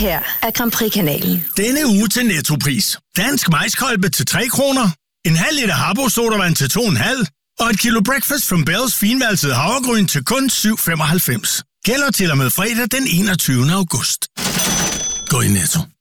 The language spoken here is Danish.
her er Grand Prix-kanalen. Denne uge til Nettopris. Dansk majskolbe til 3 kroner. En halv liter Harbo sodavand til 2,5. Og et kilo Breakfast from Bells finvalset havregryn til kun 7,95. Gælder til og med fredag den 21. august. Gå i Netto.